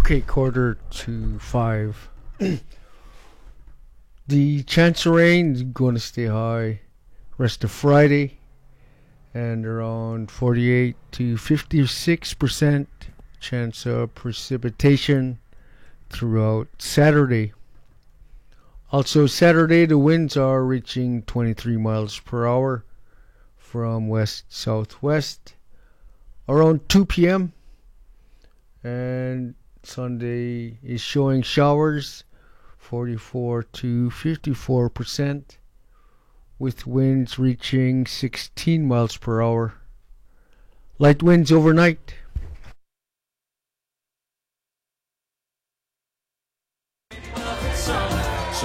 Okay, 4:45. The chance of rain is going to stay high rest of Friday and around 48 to 56% chance of precipitation throughout Saturday. Also Saturday, the winds are reaching 23 miles per hour from west-southwest around 2 p.m. and Sunday is showing showers 44 to 54% with winds reaching 16 miles per hour. Light winds overnight